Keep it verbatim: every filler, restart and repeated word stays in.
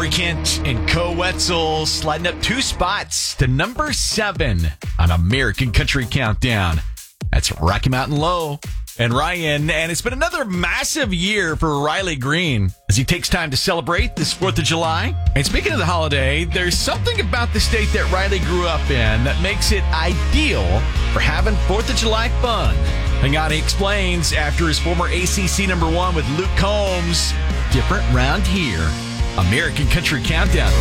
Corey Kent and Co Wetzel sliding up two spots to number seven on American Country Countdown. That's Rocky Mountain Low and Ryan. And it's been another massive year for Riley Green as he takes time to celebrate this fourth of July. And speaking of the holiday, there's something about the state that Riley grew up in that makes it ideal for having fourth of July fun. Hang on, he explains after his former A C C number one with Luke Combs. Different round here. American Country Countdown.